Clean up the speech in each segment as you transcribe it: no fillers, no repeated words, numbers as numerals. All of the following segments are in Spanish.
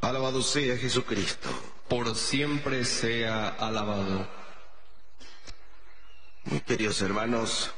Alabado sea Jesucristo. Por siempre sea alabado. Muy queridos hermanos,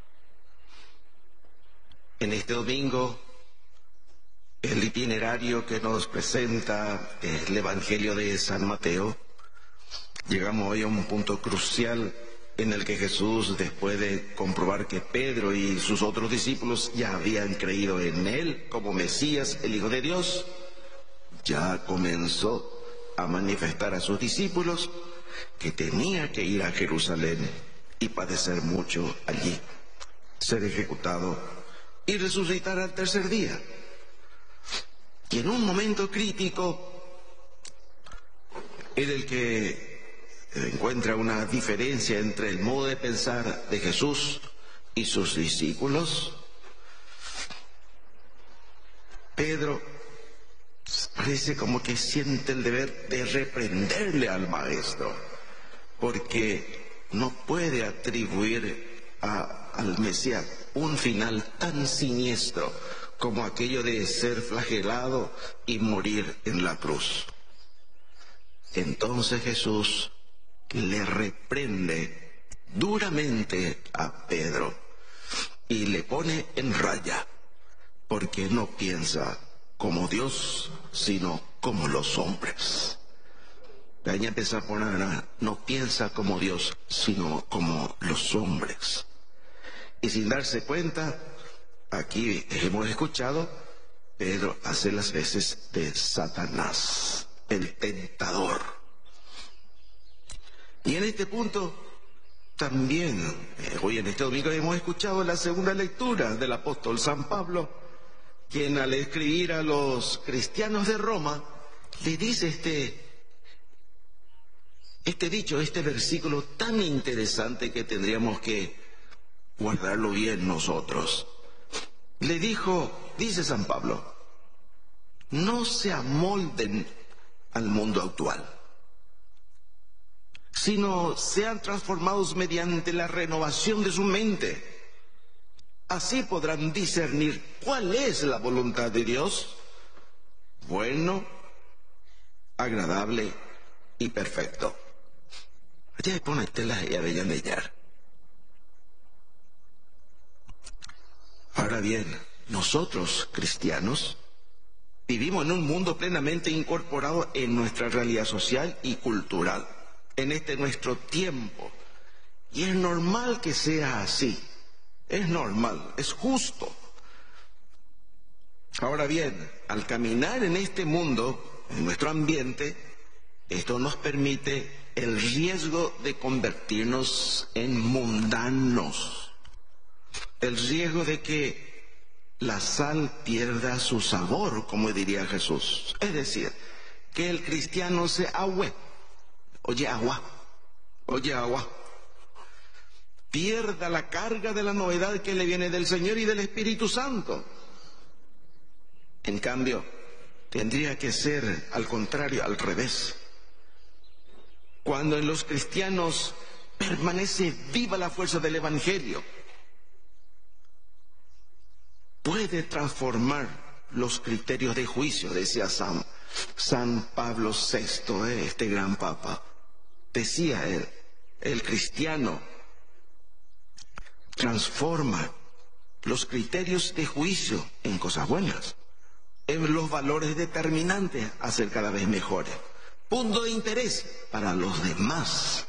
en este domingo el itinerario que nos presenta el Evangelio de San Mateo, llegamos hoy a un punto crucial en el que Jesús, después de comprobar que Pedro y sus otros discípulos ya habían creído en Él como Mesías, el Hijo de Dios, ya comenzó a manifestar a sus discípulos que tenía que ir a Jerusalén y padecer mucho allí, ser ejecutado y resucitar al tercer día. Y en un momento crítico en el que encuentra una diferencia entre el modo de pensar de Jesús y sus discípulos, Pedro parece como que siente el deber de reprenderle al maestro, porque no puede atribuir al Mesías un final tan siniestro como aquello de ser flagelado y morir en la cruz. Entonces Jesús le reprende duramente a Pedro y le pone en raya, porque no piensa como Dios, sino como los hombres. Daña empieza a poner, no piensa como Dios, sino como los hombres. Y sin darse cuenta, aquí hemos escuchado, Pedro hace las veces de Satanás, el tentador. Y en este punto, también, hoy en este domingo hemos escuchado la segunda lectura del apóstol San Pablo, quien al escribir a los cristianos de Roma, le dice este dicho, este versículo tan interesante que tendríamos que guardarlo bien nosotros. Le dijo, dice San Pablo, no se amolden al mundo actual, sino sean transformados mediante la renovación de su mente. Así podrán discernir cuál es la voluntad de Dios, bueno, agradable y perfecto. Allá pone telas y avellanellar. Ahora bien, nosotros, cristianos, vivimos en un mundo plenamente incorporado en nuestra realidad social y cultural, en este nuestro tiempo. Y es normal que sea así. Es normal, es justo. Ahora bien, al caminar en este mundo, en nuestro ambiente, esto nos permite el riesgo de convertirnos en mundanos. El riesgo de que la sal pierda su sabor, como diría Jesús. Es decir, que el cristiano se agüe. Oye, agua. Pierda la carga de la novedad que le viene del Señor y del Espíritu Santo. En cambio, tendría que ser al contrario, al revés. Cuando en los cristianos permanece viva la fuerza del Evangelio, puede transformar los criterios de juicio, decía San Pablo VI, este gran papa. Decía él, el cristiano transforma los criterios de juicio en cosas buenas, en los valores determinantes a ser cada vez mejores, punto de interés para los demás.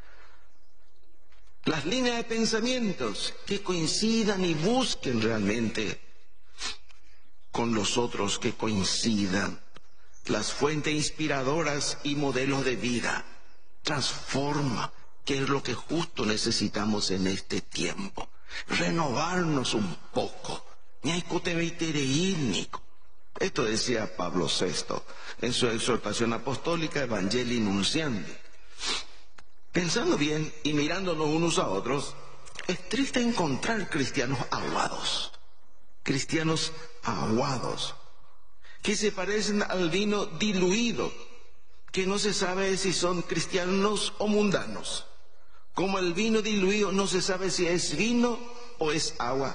Las líneas de pensamientos que coincidan y busquen realmente con los otros que coincidan, las fuentes inspiradoras y modelos de vida, transforma, que es lo que justo necesitamos en este tiempo. Renovarnos un poco. Esto decía Pablo VI en su exhortación apostólica Evangelii Nunciandi. Pensando bien y mirándonos unos a otros, es triste encontrar cristianos aguados, que se parecen al vino diluido, que no se sabe si son cristianos o mundanos. Como el vino diluido no se sabe si es vino o es agua,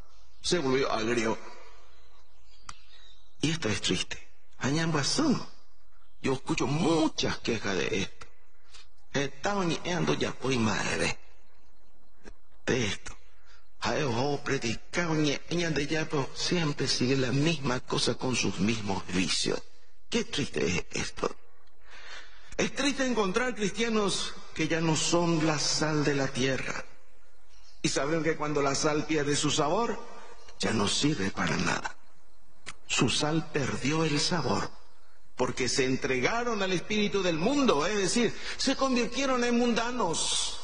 se volvió agrio. Y esto es triste. Añambuazón. Yo escucho muchas quejas de esto. Estaban yendo ya pues madre de esto. A ellos predicaban y de ya, pero siempre sigue la misma cosa con sus mismos vicios. Qué triste es esto. Es triste encontrar cristianos que ya no son la sal de la tierra. Y saben que cuando la sal pierde su sabor, ya no sirve para nada. Su sal perdió el sabor, porque se entregaron al espíritu del mundo, es decir, se convirtieron en mundanos.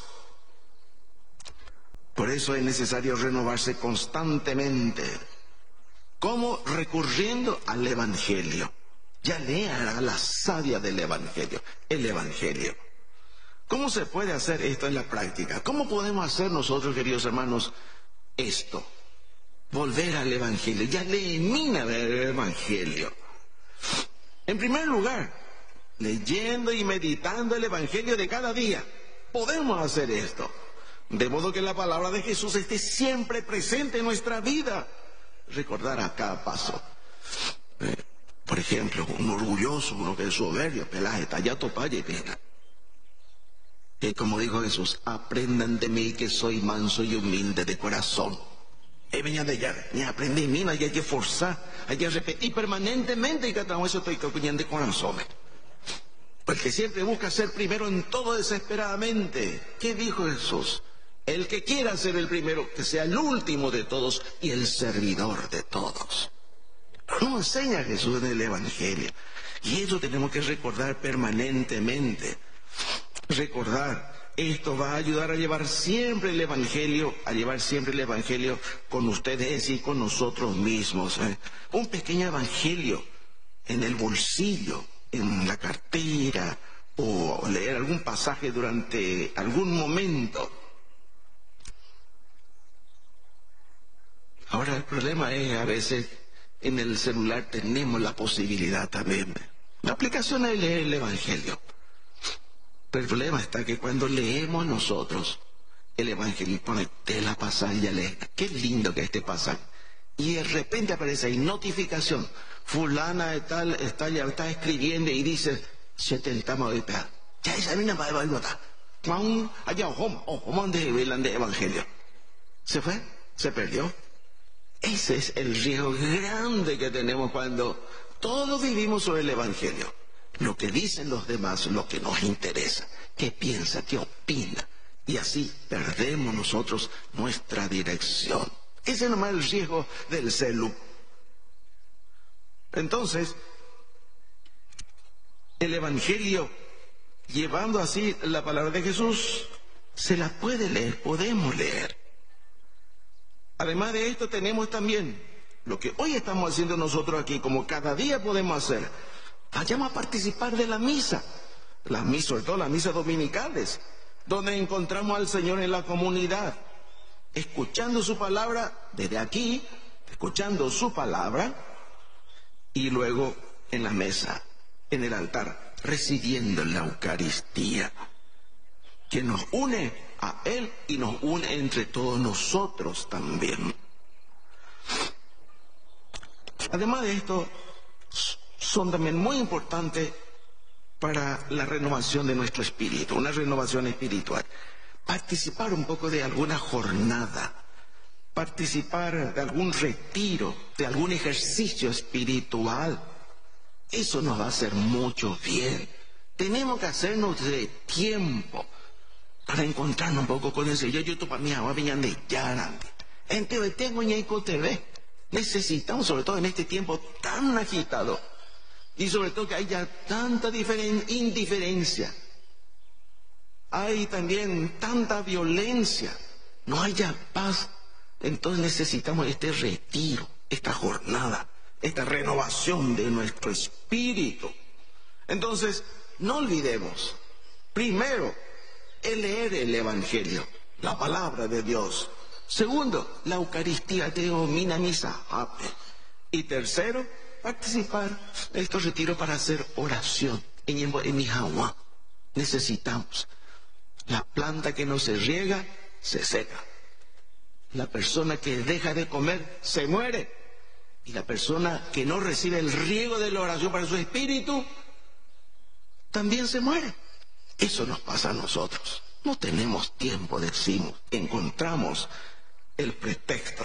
Por eso es necesario renovarse constantemente. ¿Cómo? Recurriendo al Evangelio. Ya lea la savia del Evangelio, el Evangelio. ¿Cómo se puede hacer esto en la práctica? ¿Cómo podemos hacer nosotros, queridos hermanos, esto? Volver al Evangelio. Ya elimina el Evangelio. En primer lugar, leyendo y meditando el Evangelio de cada día. Podemos hacer esto. De modo que la palabra de Jesús esté siempre presente en nuestra vida. Recordar a cada paso. Por ejemplo, un orgulloso, uno que es soberbio, pelaje, tallato, paya y pena. Y como dijo Jesús, aprendan de mí que soy manso y humilde de corazón. Y venía de allá, ni aprendí mí, hay que forzar, hay que repetir permanentemente y cada vez estoy copiando de corazón. Porque siempre busca ser primero en todo desesperadamente. ¿Qué dijo Jesús? El que quiera ser el primero, que sea el último de todos y el servidor de todos. Nos enseña Jesús en el Evangelio. Y eso tenemos que recordar permanentemente. Recordar, esto va a ayudar a llevar siempre el Evangelio, con ustedes, es decir, con nosotros mismos. Un pequeño Evangelio en el bolsillo, en la cartera, o leer algún pasaje durante algún momento. Ahora el problema es, a veces, en el celular tenemos la posibilidad también. La aplicación es leer el Evangelio. Pero el problema está que cuando leemos nosotros el Evangelio, pone la pasaje, ya lee, qué lindo que este pasaje. Y de repente aparece ahí notificación. Fulana de tal está escribiendo y dice, 70 moditas. Ya esa mina va a evaluar. Allá, ojo, de Evangelio. ¿Se fue? ¿Se perdió? Ese es el riesgo grande que tenemos cuando todos vivimos sobre el Evangelio. Lo que dicen los demás, lo que nos interesa, qué piensa, qué opina. Y así perdemos nosotros nuestra dirección. Ese es nomás el riesgo del celu. Entonces, el Evangelio, llevando así la palabra de Jesús, se la puede leer, podemos leer. Además de esto tenemos también lo que hoy estamos haciendo nosotros aquí, como cada día podemos hacer. Vayamos a participar de la misa, sobre todo las misas dominicales, donde encontramos al Señor en la comunidad, escuchando su palabra desde aquí, escuchando su palabra, y luego en la mesa, en el altar, recibiendo la Eucaristía, que nos une a Él y nos une entre todos nosotros también. Además de esto, son también muy importantes para la renovación de nuestro espíritu, una renovación espiritual. Participar un poco de alguna jornada, participar de algún retiro, de algún ejercicio espiritual. Eso nos va a hacer mucho bien. Tenemos que hacernos de tiempo para encontrarnos un poco con el Señor. Yo para mí ahora venían de Yara. En TV tengo Ñaico TV. Necesitamos, sobre todo en este tiempo tan agitado, y sobre todo que hay ya tanta indiferencia, hay también tanta violencia, no hay ya paz. Entonces necesitamos este retiro, esta jornada, esta renovación de nuestro espíritu. Entonces, no olvidemos, primero, el leer el Evangelio, la palabra de Dios. Segundo, la Eucaristía te domina misa. Y tercero, participar de estos retiros para hacer oración. En Mijagua necesitamos. La planta que no se riega, se seca. La persona que deja de comer, se muere. Y la persona que no recibe el riego de la oración para su espíritu, también se muere. Eso nos pasa a nosotros. No tenemos tiempo, decimos, encontramos el pretexto.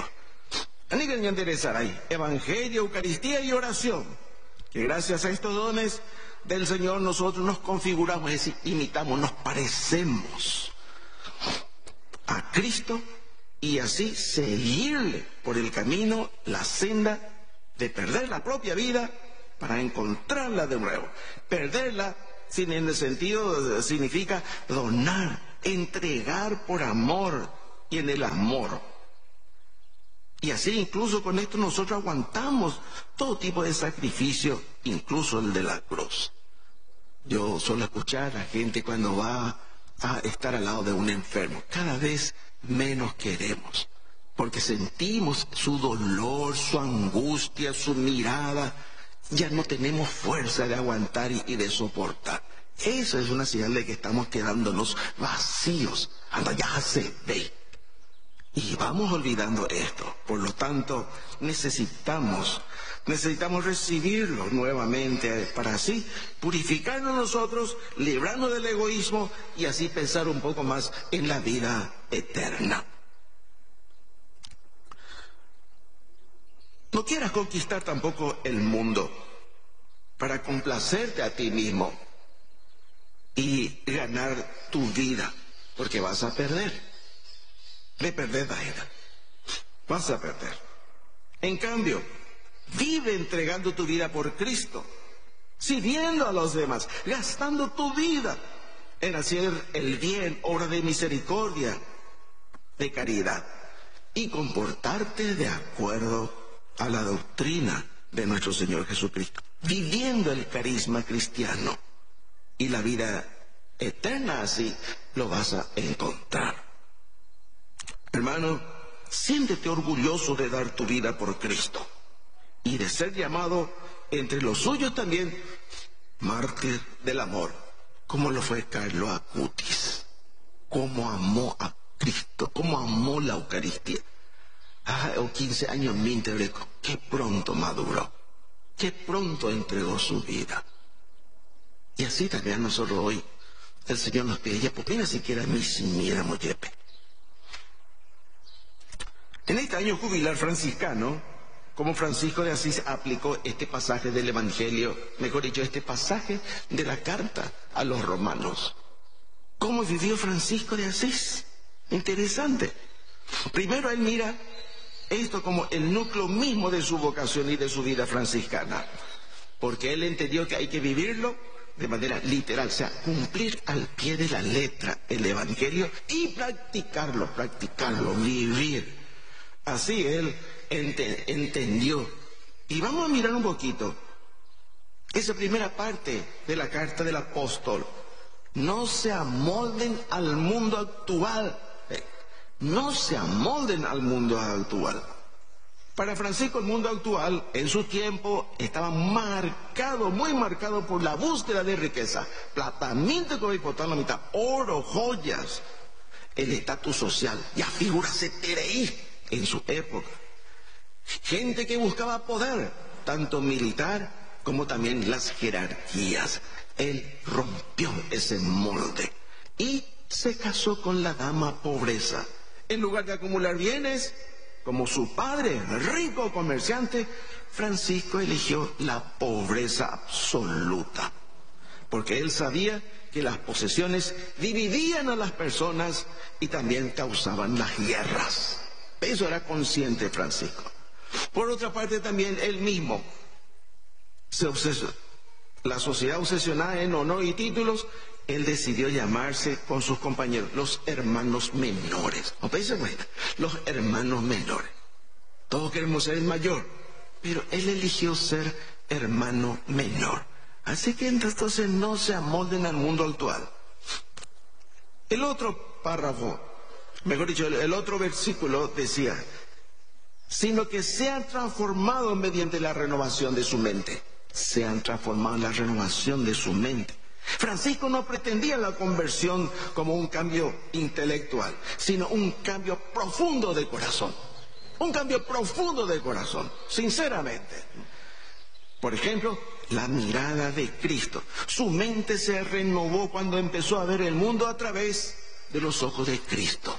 Evangelio, Eucaristía y oración. Que gracias a estos dones del Señor nosotros nos configuramos, es decir, imitamos, nos parecemos a Cristo y así seguirle por el camino, la senda de perder la propia vida para encontrarla de nuevo. Perderla, sin en el sentido, significa donar, entregar por amor y en el amor. Y así incluso con esto nosotros aguantamos todo tipo de sacrificio, incluso el de la cruz. Yo suelo escuchar a la gente cuando va a estar al lado de un enfermo. Cada vez menos queremos, porque sentimos su dolor, su angustia, su mirada. Ya no tenemos fuerza de aguantar y de soportar. Eso es una señal de que estamos quedándonos vacíos. Anda, ya se ve. Y vamos olvidando esto. Por lo tanto, necesitamos recibirlo nuevamente para así purificarnos nosotros, librarnos del egoísmo y así pensar un poco más en la vida eterna. No quieras conquistar tampoco el mundo para complacerte a ti mismo y ganar tu vida, porque vas a perder. De perder la vida. Vas a perder. En cambio, vive entregando tu vida por Cristo, sirviendo a los demás, gastando tu vida en hacer el bien, obra de misericordia, de caridad, y comportarte de acuerdo a la doctrina de nuestro Señor Jesucristo, viviendo el carisma cristiano, y la vida eterna así lo vas a encontrar. Hermano, siéntete orgulloso de dar tu vida por Cristo y de ser llamado entre los suyos también mártir del amor, como lo fue Carlo Acutis. Cómo amó a Cristo, cómo amó la Eucaristía. 15 años me entregó, qué pronto maduró, qué pronto entregó su vida. Y así también nosotros hoy, el Señor nos pide, ya pues mira siquiera a mí si miramos yepe. En este año jubilar franciscano, como Francisco de Asís aplicó este pasaje del Evangelio, mejor dicho, este pasaje de la carta a los romanos. ¿Cómo vivió Francisco de Asís? Interesante. Primero él mira esto como el núcleo mismo de su vocación y de su vida franciscana, porque él entendió que hay que vivirlo de manera literal, o sea, cumplir al pie de la letra el Evangelio y practicarlo, vivir. Así él entendió. Y vamos a mirar un poquito esa primera parte de la carta del apóstol. No se amolden al mundo actual. No se amolden al mundo actual. Para Francisco el mundo actual en su tiempo estaba marcado, muy marcado por la búsqueda de riqueza. Plata, minta como hipotálamo, mitad, oro, joyas, el estatus social. Ya figúrase Tereí en su época. Gente que buscaba poder, tanto militar como también las jerarquías. Él rompió ese molde y se casó con la dama pobreza. En lugar de acumular bienes, como su padre, rico comerciante, Francisco eligió la pobreza absoluta, porque él sabía que las posesiones dividían a las personas y también causaban las guerras. Eso era consciente Francisco. Por otra parte también él mismo la sociedad obsesionada en honor y títulos, él decidió llamarse con sus compañeros los hermanos menores. ¿No piensan? Bueno, los hermanos menores. Todos queremos ser el mayor, pero él eligió ser hermano menor. Así que entonces no se amolden al mundo actual. El otro párrafo, mejor dicho, el otro versículo decía, sino que sean transformados mediante la renovación de su mente. Sean transformados en la renovación de su mente. Francisco no pretendía la conversión como un cambio intelectual, sino un cambio profundo de corazón. Un cambio profundo de corazón, sinceramente. Por ejemplo, la mirada de Cristo. Su mente se renovó cuando empezó a ver el mundo a través de los ojos de Cristo.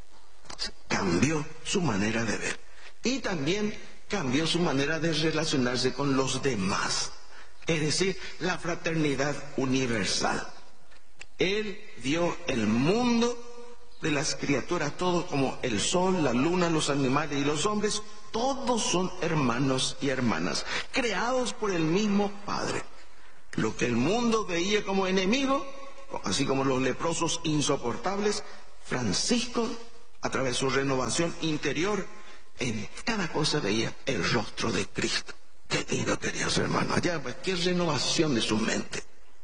Cambió su manera de ver. Y también cambió su manera de relacionarse con los demás. Es decir, la fraternidad universal. Él vio el mundo de las criaturas, todo como el sol, la luna, los animales y los hombres, todos son hermanos y hermanas, creados por el mismo Padre. Lo que el mundo veía como enemigo, así como los leprosos insoportables, Francisco, a través de su renovación interior, en cada cosa veía el rostro de Cristo. Qué lindo, queridos hermanos, allá, pues, qué renovación de su mente.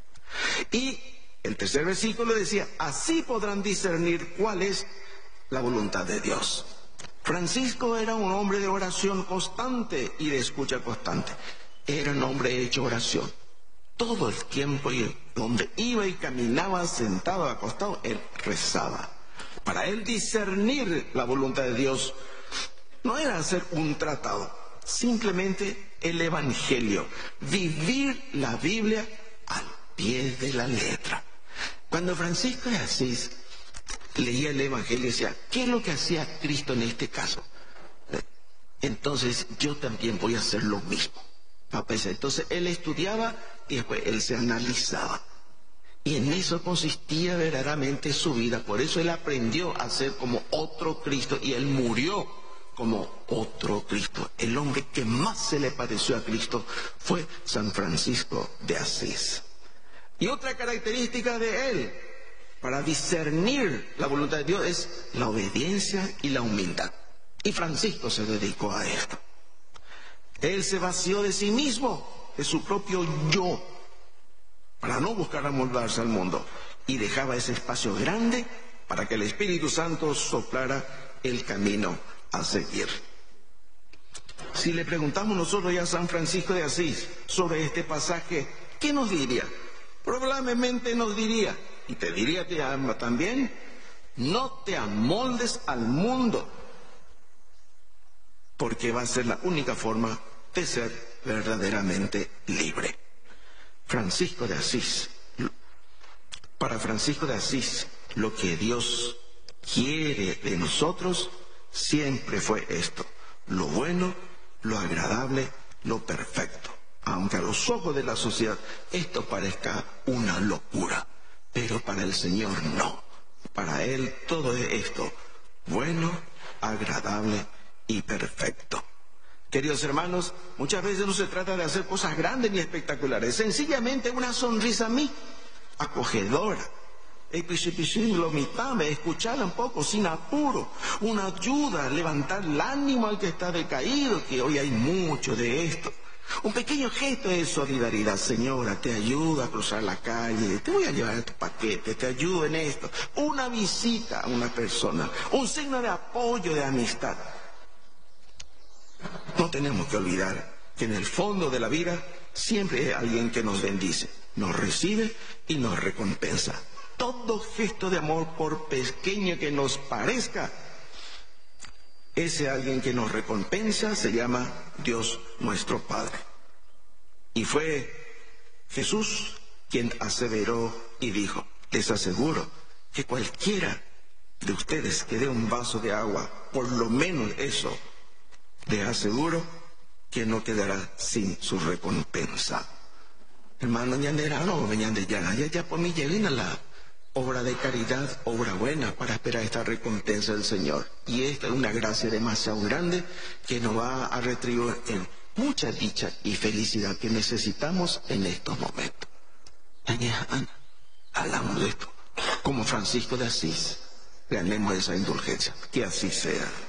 Y el tercer versículo decía, así podrán discernir cuál es la voluntad de Dios. Francisco era un hombre de oración constante y de escucha constante. Era un hombre hecho oración. Todo el tiempo, y donde iba y caminaba, sentado, acostado, él rezaba. Para él discernir la voluntad de Dios no era hacer un tratado, simplemente el Evangelio, vivir la Biblia al pie de la letra. Cuando Francisco de Asís leía el Evangelio y decía, ¿qué es lo que hacía Cristo en este caso? Entonces yo también voy a hacer lo mismo. Entonces él estudiaba y después él se analizaba. Y en eso consistía verdaderamente su vida. Por eso él aprendió a ser como otro Cristo y él murió como otro Cristo. El hombre que más se le pareció a Cristo fue San Francisco de Asís. Y otra característica de él, para discernir la voluntad de Dios, es la obediencia y la humildad. Y Francisco se dedicó a esto. Él se vació de sí mismo, de su propio yo, para no buscar amoldarse al mundo. Y dejaba ese espacio grande para que el Espíritu Santo soplara el camino a seguir. Si le preguntamos nosotros ya a San Francisco de Asís sobre este pasaje, ¿qué nos diría? Probablemente nos diría, y te diría también, no te amoldes al mundo, porque va a ser la única forma de ser verdaderamente libre. Francisco de Asís, para Francisco de Asís, lo que Dios quiere de nosotros siempre fue esto: lo bueno, lo agradable, lo perfecto. Aunque a los ojos de la sociedad esto parezca una locura, pero para el Señor no. Para Él todo es esto: bueno, agradable y perfecto. Queridos hermanos, muchas veces no se trata de hacer cosas grandes ni espectaculares, sencillamente una sonrisa a mí, acogedora. Escucharla un poco, sin apuro, una ayuda, levantar el ánimo al que está decaído, que hoy hay mucho de esto. Un pequeño gesto de solidaridad: señora, te ayudo a cruzar la calle, te voy a llevar tu paquete, te ayudo en esto. Una visita a una persona, un signo de apoyo, de amistad. No tenemos que olvidar que en el fondo de la vida siempre hay alguien que nos bendice, nos recibe y nos recompensa. Todo gesto de amor, por pequeño que nos parezca, ese alguien que nos recompensa se llama Dios nuestro Padre. Y fue Jesús quien aseveró y dijo: les aseguro que cualquiera de ustedes que dé un vaso de agua, por lo menos eso, les aseguro que no quedará sin su recompensa. Hermano, ya por mí lleguen a la obra de caridad, obra buena, para esperar esta recompensa del Señor. Y esta es una gracia demasiado grande que nos va a retribuir en mucha dicha y felicidad que necesitamos en estos momentos. Hablamos de esto. Como Francisco de Asís, ganemos esa indulgencia. Que así sea.